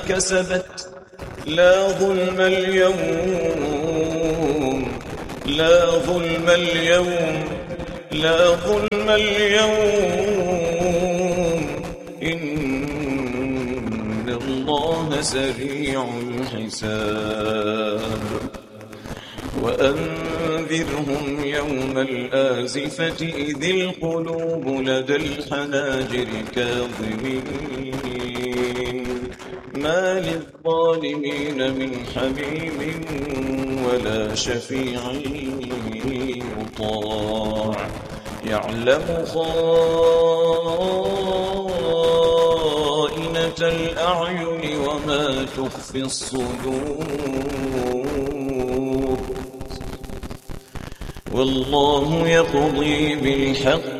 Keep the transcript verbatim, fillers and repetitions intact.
كسبت لا ظلم اليوم لا ظلم اليوم لا ظلم اليوم إن الله سريع الحساب وأنذرهم يوم الآزفة إذ القلوب لدى الحناجر كاظمين ما للظالمين من حميم ولا شفيع يطاع يعلم خائنة الأعين وما تخفي الصدور والله يقضي بالحق